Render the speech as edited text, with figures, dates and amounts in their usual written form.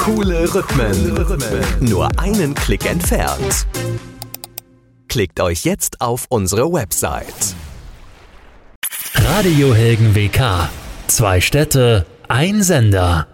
Coole Rhythmen. Nur einen Klick entfernt. Klickt euch jetzt auf unsere Website. Radiohelden WK. 2 Städte, ein Sender.